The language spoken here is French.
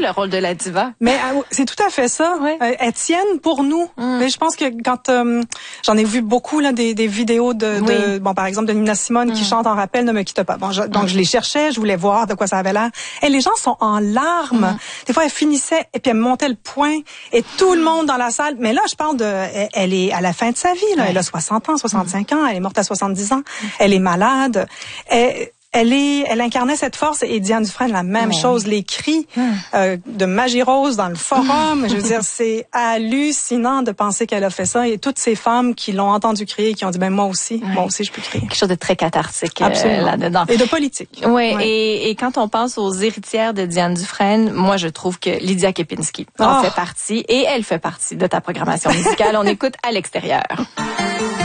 le rôle de la diva. Mais c'est tout à fait ça. Ouais. Elles tiennent pour nous. Mais je pense que quand j'en ai vu beaucoup là des vidéos de bon par exemple de Nina Simone qui chante en rappel Ne me quitte pas. Bon, donc je les cherchais, je voulais voir de quoi ça avait l'air. Et les gens sont en larmes. Des fois elles finissaient et puis elles montaient le point et tout le monde dans la salle. Mais là je parle elle est à la fin de sa vie là. Elle a 60 ans, 65 ans. Elle est morte à 70 ans. Elle est malade. Elle incarnait cette force et Diane Dufresne la même chose, les cris de Magie Rose dans le forum, je veux dire c'est hallucinant de penser qu'elle a fait ça et toutes ces femmes qui l'ont entendu crier et qui ont dit moi aussi je peux crier. Quelque chose de très cathartique là-dedans. Et de politique. Oui, et quand on pense aux héritières de Diane Dufresne, moi je trouve que Lydia Kepinski en fait partie et elle fait partie de ta programmation musicale. On écoute À l'extérieur.